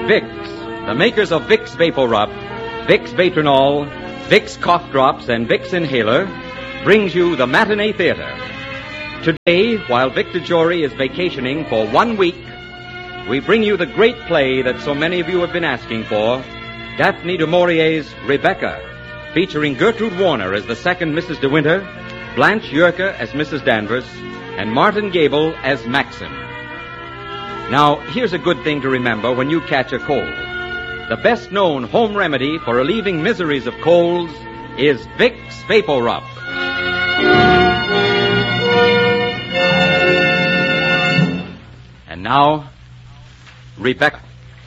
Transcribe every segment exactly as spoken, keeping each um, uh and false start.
Vicks, the makers of Vicks Vapor Rub, Vicks Vatronol, Vicks Cough Drops, and Vicks Inhaler, brings you the Matinee Theater. Today, while Victor Jory is vacationing for one week, we bring you the great play that so many of you have been asking for, Daphne du Maurier's Rebecca, featuring Gertrude Warner as the second Missus De Winter, Blanche Yerke as Missus Danvers, and Martin Gable as Maxim. Now, here's a good thing to remember when you catch a cold. The best-known home remedy for relieving miseries of colds is Vicks Vapor Rub. And now, Rebecca.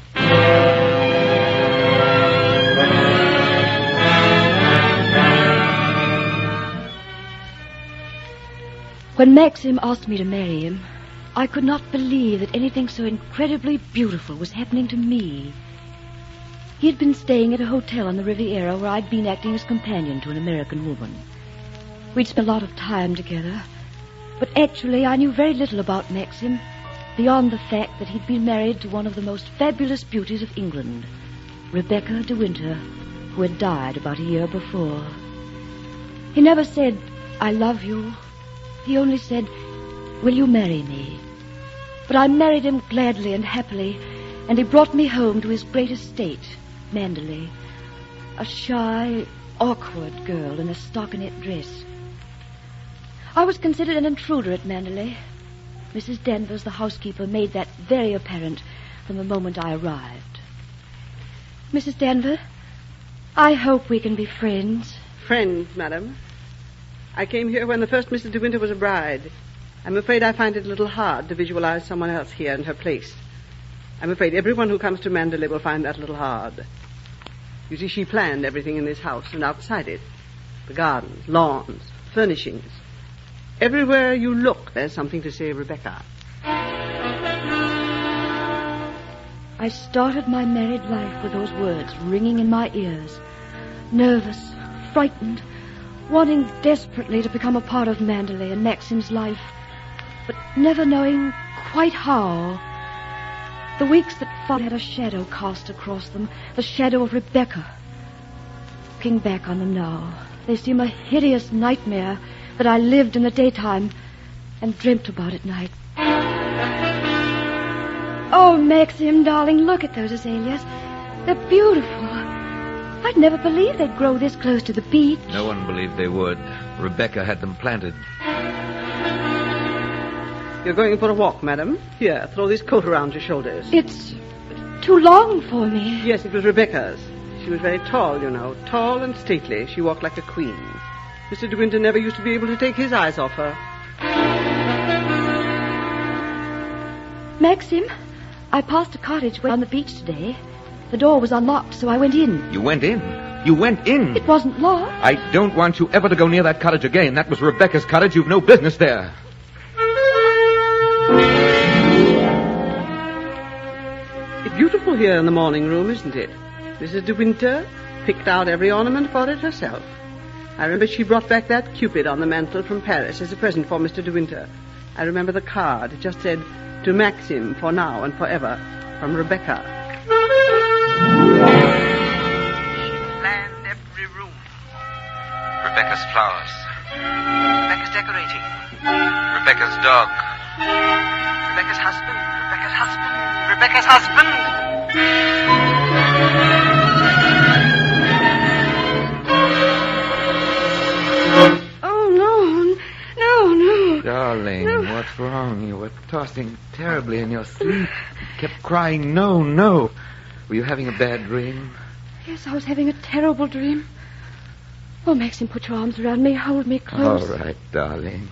When Maxim asked me to marry him, I could not believe that anything so incredibly beautiful was happening to me. He had been staying at a hotel on the Riviera where I'd been acting as companion to an American woman. We'd spent a lot of time together, but actually I knew very little about Maxim, beyond the fact that he'd been married to one of the most fabulous beauties of England, Rebecca de Winter, who had died about a year before. He never said, "I love you." He only said, "Will you marry me?" But I married him gladly and happily, and he brought me home to his great estate, Manderley, a shy, awkward girl in a stockinette dress. I was considered an intruder at Manderley. Missus Danvers, the housekeeper, made that very apparent from the moment I arrived. Missus Danvers, I hope we can be friends. Friends, madam. I came here when the first Missus De Winter was a bride. I'm afraid I find it a little hard to visualize someone else here in her place. I'm afraid everyone who comes to Manderley will find that a little hard. You see, she planned everything in this house and outside it. The gardens, lawns, furnishings. Everywhere you look, there's something to say Rebecca. I started my married life with those words ringing in my ears. Nervous, frightened, wanting desperately to become a part of Manderley and Maxim's life, but never knowing quite how. The weeks that followed had a shadow cast across them, the shadow of Rebecca. Looking back on them now, they seem a hideous nightmare that I lived in the daytime and dreamt about at night. Oh, Maxim, darling, look at those azaleas. They're beautiful. I'd never believed they'd grow this close to the beach. No one believed they would. Rebecca had them planted. You're going for a walk, madam? Here, throw this coat around your shoulders. It's too long for me. Yes, it was Rebecca's. She was very tall, you know. Tall and stately. She walked like a queen. Mister De Winter never used to be able to take his eyes off her. Maxim, I passed a cottage on the beach today. The door was unlocked, so I went in. You went in? You went in? It wasn't locked. I don't want you ever to go near that cottage again. That was Rebecca's cottage. You've no business there. It's beautiful here in the morning room, isn't it? Missus De Winter picked out every ornament for it herself. I remember she brought back that Cupid on the mantel from Paris as a present for Mister De Winter. I remember the card. It just said, "To Maxim, for now and forever, from Rebecca." She planned every room. Rebecca's flowers. Rebecca's decorating. Rebecca's dog. Rebecca's husband. Rebecca's husband. Rebecca's husband. Oh, no. No, no. Darling, no. What's wrong? You were tossing terribly in your sleep. You kept crying, no, no. Were you having a bad dream? Yes, I was having a terrible dream. Oh, Maxim, put your arms around me. Hold me close. All right, darling.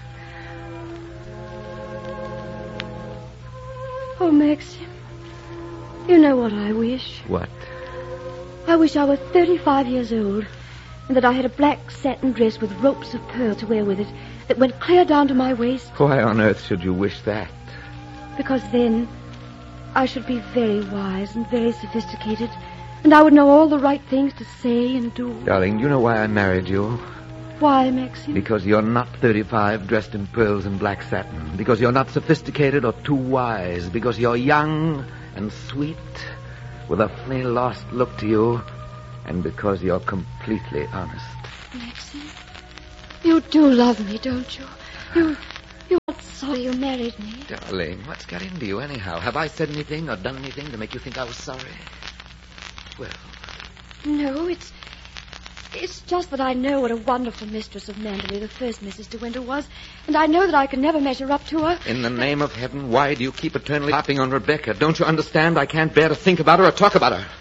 Oh, Maxim, you know what I wish. What? I wish I were thirty-five years old and that I had a black satin dress with ropes of pearl to wear with it that went clear down to my waist. Why on earth should you wish that? Because then I should be very wise and very sophisticated, and I would know all the right things to say and do. Darling, you know why I married you? Why, Maxim? Because you're not thirty-five, dressed in pearls and black satin. Because you're not sophisticated or too wise. Because you're young and sweet with a funny, lost look to you, and because you're completely honest. Maxim, you do love me, don't you? You, you aren't sorry you married me. Darling, what's got into you anyhow? Have I said anything or done anything to make you think I was sorry? Well, No, it's... It's just that I know what a wonderful mistress of Manderley the first Missus De Winter was, and I know that I can never measure up to her. in the name of heaven, why do you keep eternally harping on Rebecca? Don't you understand? I can't bear to think about her or talk about her.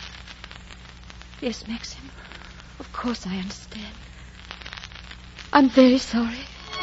Yes, Maxim. Of course I understand. I'm very sorry.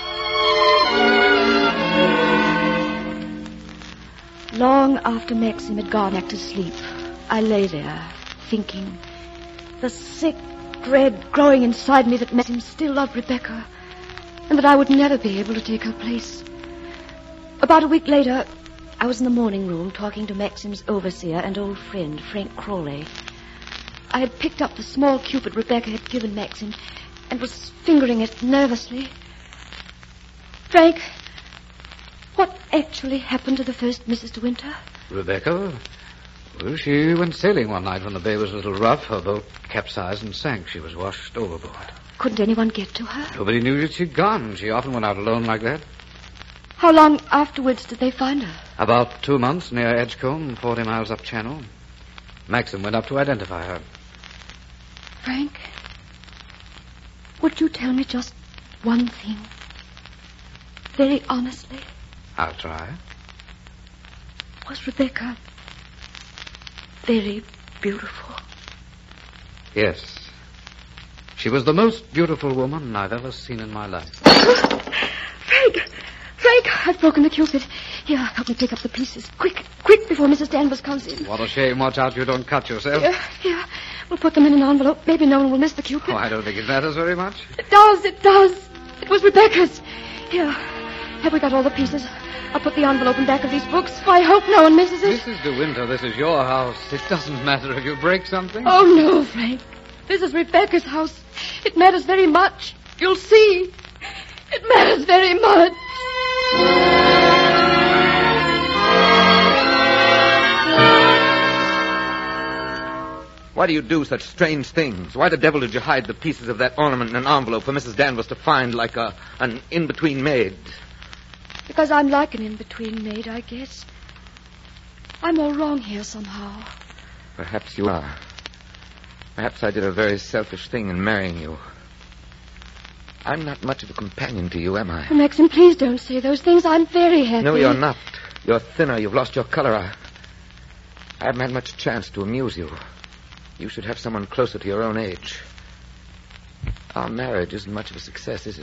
Long after Maxim had gone back to sleep, I lay there, thinking, the sick dread growing inside me that Maxim still loved Rebecca, and that I would never be able to take her place. About a week later, I was in the morning room talking to Maxim's overseer and old friend, Frank Crawley. I had picked up the small cupid Rebecca had given Maxim and was fingering it nervously. Frank, what actually happened to the first Missus De Winter? Rebecca? Well, she went sailing one night when the bay was a little rough. Her boat capsized and sank. She was washed overboard. Couldn't anyone get to her? Nobody knew that she'd gone. She often went out alone like that. How long afterwards did they find her? About two months near Edgecombe, forty miles up channel. Maxim went up to identify her. Frank, would you tell me just one thing? Very honestly. I'll try. Was Rebecca very beautiful? Yes. She was the most beautiful woman I've ever seen in my life. Frank! Frank! I've broken the cupid. Here, help me pick up the pieces. Quick, quick, before Missus Danvers comes in. What a shame. Watch out you don't cut yourself. Here, here. We'll put them in an envelope. Maybe no one will miss the cupid. Oh, I don't think it matters very much. It does, it does. It was Rebecca's. Here. Have we got all the pieces? I'll put the envelope in back of these books. I hope no one misses it. Missus De Winter, this is your house. It doesn't matter if you break something. Oh, no, Frank. This is Rebecca's house. It matters very much. You'll see. It matters very much. Why do you do such strange things? Why the devil did you hide the pieces of that ornament in an envelope for Missus Danvers to find like a an in-between maid? Because I'm like an in-between maid, I guess. I'm all wrong here somehow. Perhaps you are. Perhaps I did a very selfish thing in marrying you. I'm not much of a companion to you, am I? Oh, Maxim, please don't say those things. I'm very happy. No, you're not. You're thinner. You've lost your color. I, I haven't had much chance to amuse you. You should have someone closer to your own age. Our marriage isn't much of a success, is it?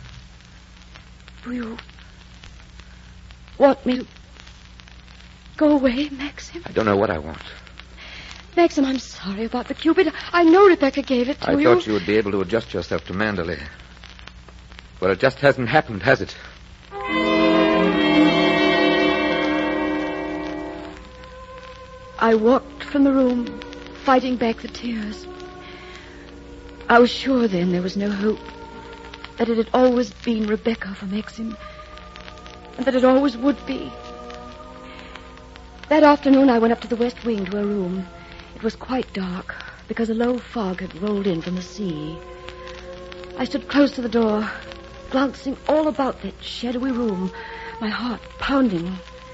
Do you want me to go away, Maxim? I don't know what I want. Maxim, I'm sorry about the cupid. I know Rebecca gave it to I you. thought you would be able to adjust yourself to Manderley. Well, it just hasn't happened, has it? I walked from the room, fighting back the tears. I was sure then there was no hope, that it had always been Rebecca for Maxim, and that it always would be. That afternoon I went up to the west wing to her room. It was quite dark, because a low fog had rolled in from the sea. I stood close to the door, glancing all about that shadowy room, my heart pounding.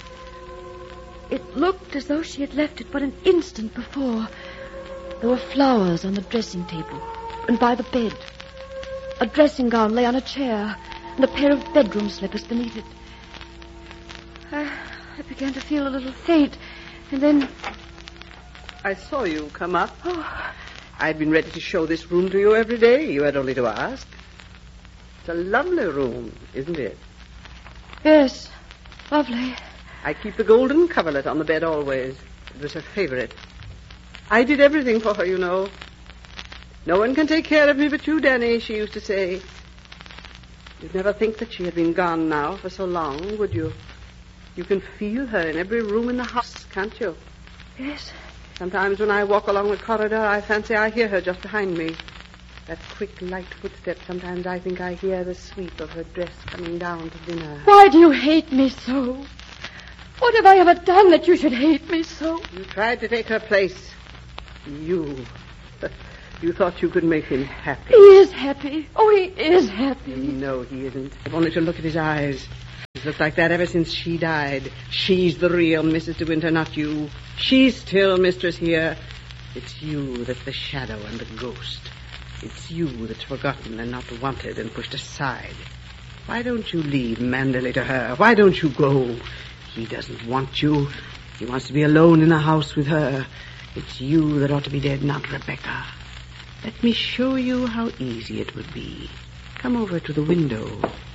It looked as though she had left it but an instant before. There were flowers on the dressing table and by the bed. A dressing gown lay on a chair and a pair of bedroom slippers beneath it. I, I began to feel a little faint, and then... I saw you come up. Oh, I'd been ready to show this room to you every day. You had only to ask. It's a lovely room, isn't it? yes, lovely. I keep the golden coverlet on the bed always. It was her favorite. I did everything for her, you know. No one can take care of me but you, Danny, she used to say. You'd never think that she had been gone now for so long, would you? You can feel her in every room in the house, can't you? Yes. Sometimes when I walk along the corridor, I fancy I hear her just behind me. That quick, light footstep, sometimes I think I hear the sweep of her dress coming down to dinner. Why do you hate me so? What have I ever done that you should hate me so? You tried to take her place. You. You thought you could make him happy. He is happy. Oh, he is happy. No, he isn't. I've only to look at his eyes. He's looked like that ever since she died. She's the real Missus De Winter, not you. She's still mistress here. It's you that's the shadow and the ghost. It's you that's forgotten and not wanted and pushed aside. Why don't you leave Manderley to her? Why don't you go? He doesn't want you. He wants to be alone in the house with her. It's you that ought to be dead, not Rebecca. Let me show you how easy it would be. Come over to the window.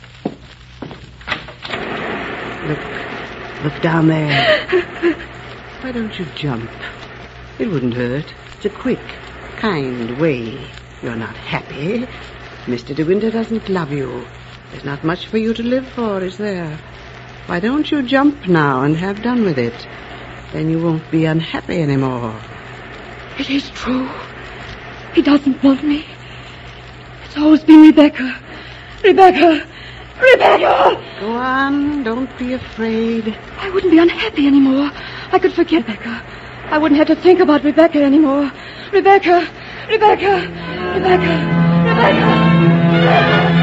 Look. Look down there. Why don't you jump? It wouldn't hurt. It's a quick, kind way. You're not happy. Mister De Winter doesn't love you. There's not much for you to live for, is there? Why don't you jump now and have done with it? Then you won't be unhappy anymore. It is true. He doesn't want me. It's always been Rebecca. Rebecca! Rebecca! Go on. Don't be afraid. I wouldn't be unhappy anymore. I could forget Rebecca. I wouldn't have to think about Rebecca anymore. Rebecca! Rebecca! Rebecca! Rebecca! Rebecca!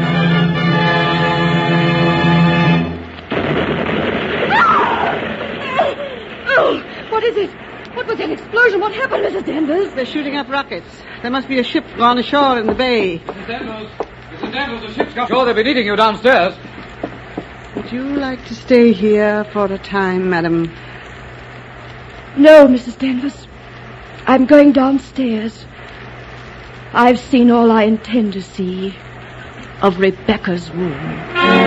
Oh! What is it? What was that explosion? What happened, Missus Danvers? They're shooting up rockets. There must be a ship gone ashore in the bay. Missus Danvers. Missus Danvers, the ship's come. Sure, they'll be needing you downstairs. Would you like to stay here for a time, madam? No, Missus Danvers. I'm going downstairs. I've seen all I intend to see of Rebecca's room.